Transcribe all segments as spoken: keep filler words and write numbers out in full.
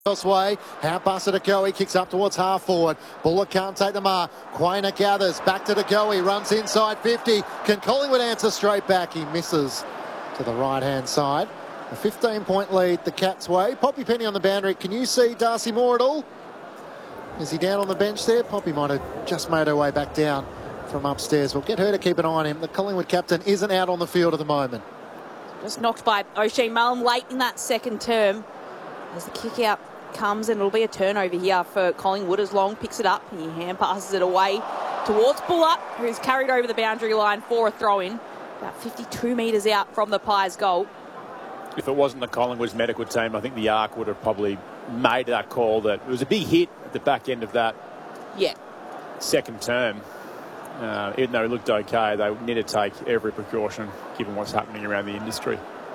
Way, hand pass to Degoe, kicks up towards half forward. Bullock can't take the mark. Quainer gathers, back to Degoe, runs inside fifty. Can Collingwood answer straight back? He misses to the right-hand side. A fifteen-point lead, the Cats' way. Poppy Penny on the boundary. Can you see Darcy Moore at all? Is he down on the bench there? Poppy might have just made her way back down from upstairs. We'll get her to keep an eye on him. The Collingwood captain isn't out on the field at the moment. Just knocked by O'Shea Mullen late in that second term. As the kick out comes, and it'll be a turnover here for Collingwood as Long picks it up. He hand passes it away towards Bullock, who's carried over the boundary line for a throw-in. About fifty-two metres out from the Pies' goal. If it wasn't the Collingwood's medical team, I think the Arc would have probably made that call. That it was a big hit at the back end of that yeah. second term. Uh, even though it looked okay, they need to take every precaution given what's happening around the industry.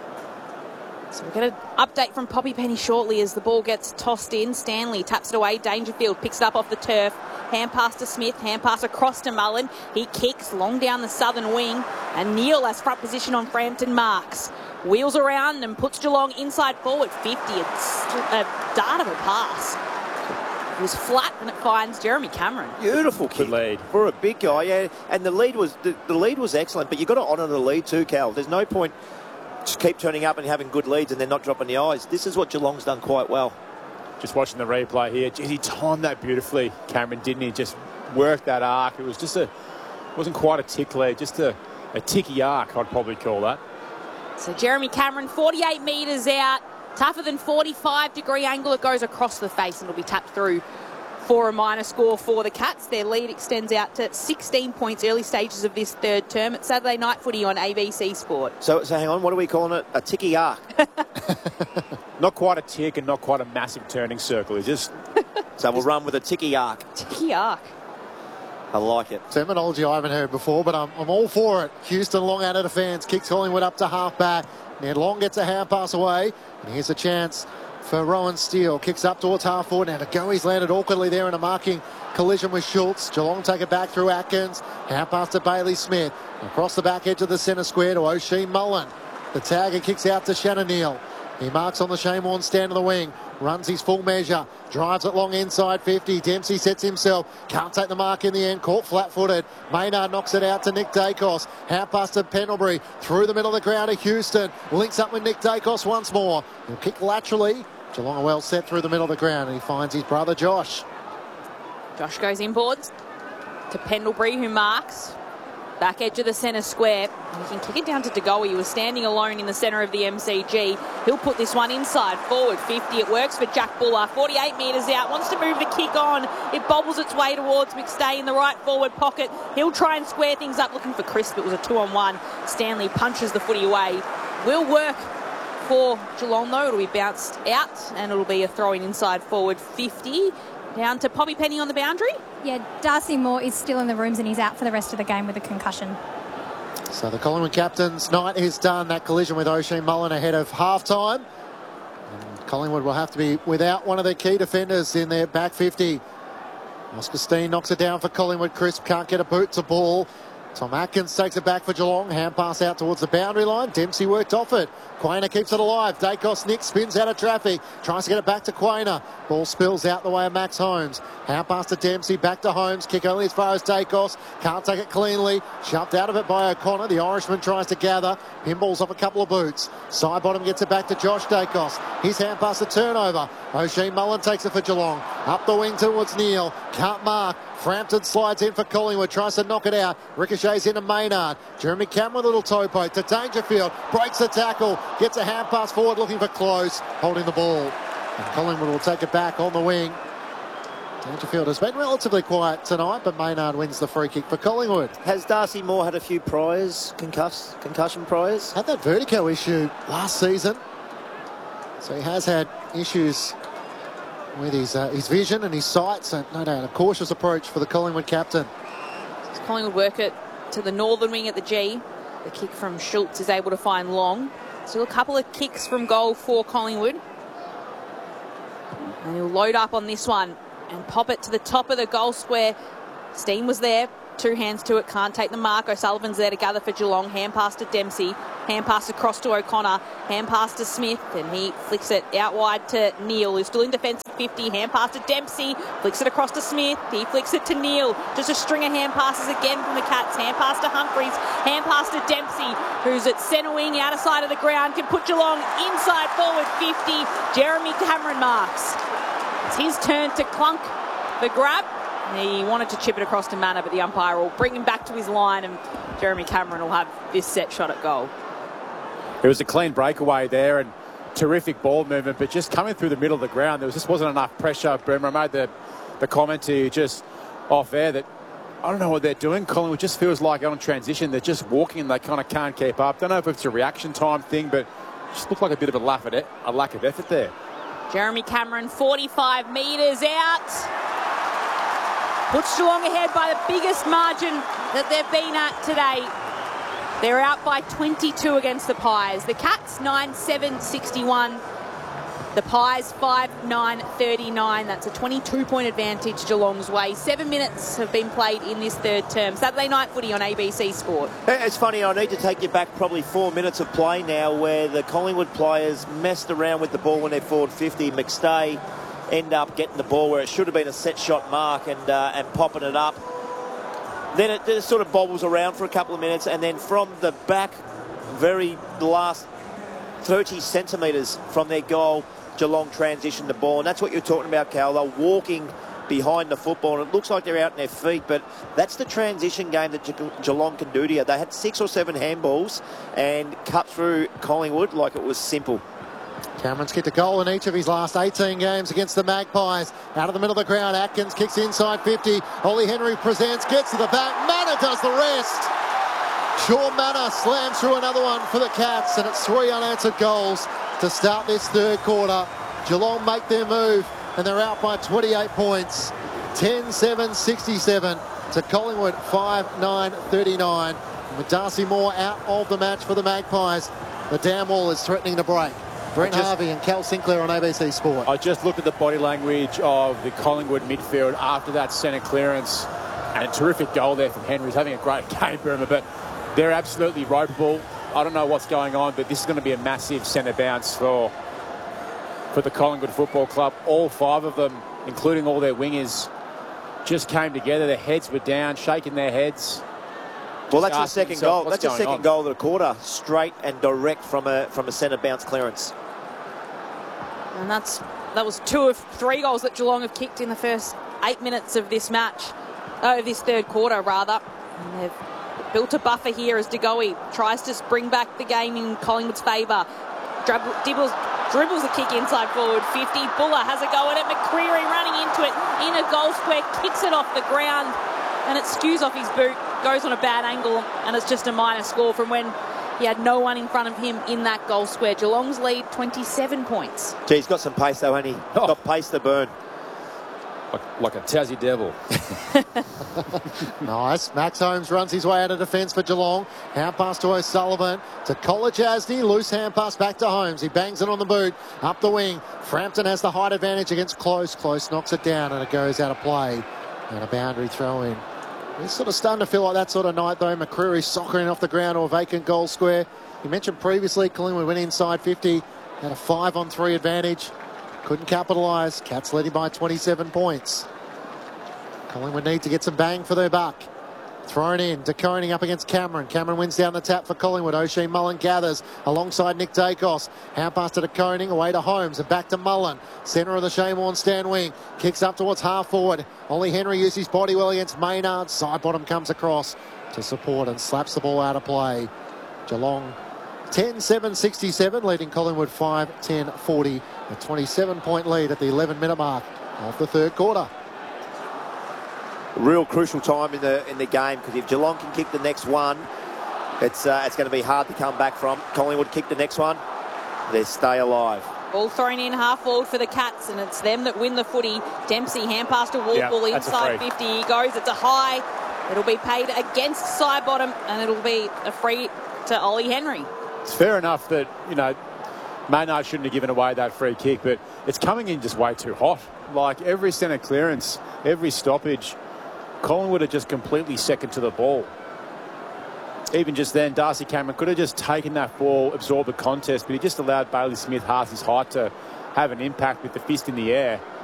So we'll get an update from Poppy Penny shortly as the ball gets tossed in. Stanley taps it away. Dangerfield picks it up off the turf. Hand pass to Smith. Hand pass across to Mullen. He kicks long down the southern wing. And Neil has front position on Frampton marks. Wheels around and puts Geelong inside forward. fifty. It's a dart of a pass. It was flat and it finds Jeremy Cameron. Beautiful kick lead for a big guy. Yeah, and the lead was the, the lead was excellent. But you've got to honour the lead too, Cal. There's no point just keep turning up and having good leads and then not dropping the eyes. This is what Geelong's done quite well. Just watching the replay here, geez, he timed that beautifully, Cameron, didn't he? Just worked that arc. It was just a, wasn't quite a tick lead, just a, a ticky arc, I'd probably call that. So Jeremy Cameron, forty-eight metres out, tougher than forty-five degree angle. It goes across the face and it'll be tapped through for a minor score for the Cats. Their lead extends out to sixteen points early stages of this third term. It's Saturday night footy on A B C Sport. So, so hang on, what are we calling it? A ticky arc? Not quite a tick and not quite a massive turning circle. It's just... So we'll run with a ticky arc. Ticky arc. I like it. Terminology I haven't heard before, but I'm, I'm all for it. Houston Long out of defence, kicks Collingwood up to half back. Ned Long gets a hand pass away, and here's a chance for Rowan Steele. Kicks up towards half forward. Now Degoe's landed awkwardly there in a marking collision with Schultz. Geelong take it back through Atkins. Hand pass to Bailey Smith. Across the back edge of the centre square to O'Shea Mullen. The tagger kicks out to Shannon Neal. He marks on the Shane Warne stand of the wing. Runs his full measure. Drives it long inside fifty. Dempsey sets himself. Can't take the mark in the end. Caught flat-footed. Maynard knocks it out to Nick Dacos. Hand pass to Pendlebury. Through the middle of the ground to Houston. Links up with Nick Dacos once more. He'll kick laterally. Geelong are well set through the middle of the ground. And he finds his brother Josh. Josh goes inboard to Pendlebury, who marks. Back edge of the centre square. And he can kick it down to Degoe. He was standing alone in the centre of the M C G. He'll put this one inside forward. fifty. It works for Jack Buller. forty-eight metres out. Wants to move the kick on. It bobbles its way towards McStay in the right forward pocket. He'll try and square things up looking for crisp. It was a two-on-one. Stanley punches the footy away. Will work for Geelong though. It'll be bounced out and it'll be a throw-in inside forward. fifty. Down to Poppy Penny on the boundary. Yeah, Darcy Moore is still in the rooms and he's out for the rest of the game with a concussion. So the Collingwood captain's night is done. That collision with O'Shea Mullen ahead of half-time. And Collingwood will have to be without one of their key defenders in their back fifty. Oscar Steen knocks it down for Collingwood. Crisp can't get a boot to ball. Tom Atkins takes it back for Geelong. Hand pass out towards the boundary line. Dempsey worked off it. Quainer keeps it alive. Dacos Nick spins out of traffic. Tries to get it back to Quainer. Ball spills out the way of Max Holmes. Hand pass to Dempsey. Back to Holmes. Kick only as far as Dacos. Can't take it cleanly. Shoved out of it by O'Connor. The Irishman tries to gather. Pinballs off a couple of boots. Side bottom gets it back to Josh Dacos. His hand pass to turnover. O'Shea Mullen takes it for Geelong. Up the wing towards Neal. Can't mark. Frampton slides in for Collingwood. Tries to knock it out. Ricochets into Maynard. Jeremy Cameron, a little toe poke to Dangerfield. Breaks the tackle. Gets a hand pass forward looking for Close. Holding the ball. And Collingwood will take it back on the wing. Dangerfield has been relatively quiet tonight, but Maynard wins the free kick for Collingwood. Has Darcy Moore had a few priors, concuss, concussion priors? Had that vertigo issue last season. So he has had issues with his uh, his vision and his sight. So no doubt a cautious approach for the Collingwood captain. As Collingwood work it to the northern wing at the G. The kick from Schultz is able to find Long. So a couple of kicks from goal for Collingwood. And he'll load up on this one and pop it to the top of the goal square. Steen was there. Two hands to it. Can't take the mark. O'Sullivan's there to gather for Geelong. Hand pass to Dempsey. Hand pass across to O'Connor. Hand pass to Smith, and he flicks it out wide to Neil, who's still in defence at fifty. Hand pass to Dempsey. Flicks it across to Smith. He flicks it to Neil. Just a string of hand passes again from the Cats. Hand pass to Humphreys. Hand pass to Dempsey, who's at centre wing, outer side of the ground. Can put Geelong inside forward fifty. Jeremy Cameron marks. It's his turn to clunk the grab. He wanted to chip it across to Manor, but the umpire will bring him back to his line, and Jeremy Cameron will have this set shot at goal. It was a clean breakaway there and terrific ball movement, but just coming through the middle of the ground, there was, just wasn't enough pressure. Bremer, I made the, the comment to you just off air that I don't know what they're doing. Collingwood just feels like on transition, they're just walking and they kind of can't keep up. Don't know if it's a reaction time thing, but it just looked like a bit of a lack of, a lack of effort there. Jeremy Cameron, forty-five metres out. Puts Geelong ahead by the biggest margin that they've been at today. They're out by twenty-two against the Pies. The Cats, nine seven sixty-one. The Pies, five nine thirty-nine. That's a twenty-two point advantage Geelong's way. Seven minutes have been played in this third term. Saturday night footy on A B C Sport. It's funny, I need to take you back probably four minutes of play now where the Collingwood players messed around with the ball when they're forward fifty. McStay end up getting the ball where it should have been a set shot mark and uh, and popping it up. Then it, it sort of bobbles around for a couple of minutes, and then from the back, very last thirty centimetres from their goal, Geelong transitioned the ball. And that's what you're talking about, Cal. They're walking behind the football, and it looks like they're out on their feet, but that's the transition game that Ge- Geelong can do to you. They had six or seven handballs and cut through Collingwood like it was simple. Cameron's kicked a goal in each of his last eighteen games against the Magpies. Out of the middle of the ground, Atkins kicks inside fifty. Ollie Henry presents, gets to the back. Manor does the rest. Sean Manor slams through another one for the Cats, and it's three unanswered goals to start this third quarter. Geelong make their move, and they're out by twenty-eight points. ten seven sixty-seven to Collingwood, five nine thirty-nine. With Darcy Moore out of the match for the Magpies, the dam wall is threatening to break. Brent just, Harvey and Cal Sinclair on A B C Sport. I just looked at the body language of the Collingwood midfield after that centre clearance, and a terrific goal there from Henry. He's having a great game, Burma, but they're absolutely ropeable. I don't know what's going on, but this is going to be a massive centre bounce for, for the Collingwood Football Club. All five of them, including all their wingers, just came together. Their heads were down, shaking their heads. Well, that's the second goal. That's the second goal of the quarter, straight and direct from a from a centre bounce clearance. And that's that was two of three goals that Geelong have kicked in the first eight minutes of this match, oh, this third quarter rather. And they've built a buffer here as De Goey tries to bring back the game in Collingwood's favour. Dribbles, dribbles, dribbles a kick inside forward fifty. Buller has a go at it. McCreery running into it in a goal square, kicks it off the ground, and it skews off his boot, goes on a bad angle, and it's just a minor score from when he had no one in front of him in that goal square. Geelong's lead, twenty-seven points. Gee, he's got some pace though, hasn't he? Oh. Got pace to burn. Like, like a Tassie devil. Nice. Max Holmes runs his way out of defence for Geelong. Hand pass to O'Sullivan. To College Asney. Loose hand pass back to Holmes. He bangs it on the boot. Up the wing. Frampton has the height advantage against Close. Close knocks it down and it goes out of play. And a boundary throw in. It's sort of starting to feel like that sort of night, though. McCreery soccering off the ground or a vacant goal square. You mentioned previously Collingwood went inside fifty. Had a five on three advantage. Couldn't capitalise. Cats leading by twenty-seven points. Collingwood need to get some bang for their buck. Thrown in. De Koning up against Cameron. Cameron wins down the tap for Collingwood. O'Shea Mullen gathers alongside Nick Dacos. Hand pass to De Koning. Away to Holmes and back to Mullen. Centre of the Shane stand wing. Kicks up towards half forward. Ollie Henry used his body well against Maynard. Side bottom comes across to support and slaps the ball out of play. Geelong ten seven sixty-seven, leading Collingwood five ten forty. A twenty-seven point lead at the eleven minute mark of the third quarter. Real crucial time in the in the game, because if Geelong can kick the next one, it's uh, it's going to be hard to come back from. Collingwood kick the next one, they stay alive. Ball thrown in half forward for the Cats, and it's them that win the footy. Dempsey hand pass to Warple, yeah, inside fifty. He goes. It's a high. It'll be paid against Sidebottom, and it'll be a free to Ollie Henry. It's fair enough that, you know, Maynard shouldn't have given away that free kick, but it's coming in just way too hot. Like every centre clearance, every stoppage, Collingwood are just completely second to the ball. even just then, Darcy Cameron could have just taken that ball, absorbed the contest, but he just allowed Bailey Smith half his height to have an impact with the fist in the air.